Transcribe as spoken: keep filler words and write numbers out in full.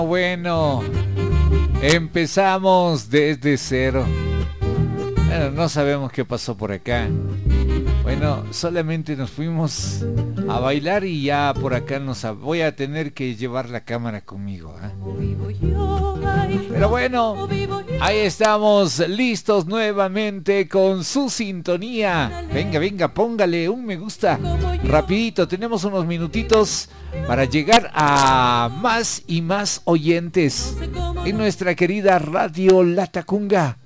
Bueno, empezamos desde cero. Bueno, no sabemos qué pasó por acá. Bueno, solamente nos fuimos a bailar y ya por acá nos ha... voy a tener que llevar la cámara conmigo, ¿eh? Pero bueno, ahí estamos listos nuevamente con su sintonía. Venga, venga, póngale un me gusta rapidito. Tenemos unos minutitos para llegar a más y más oyentes en nuestra querida Radio Latacunga.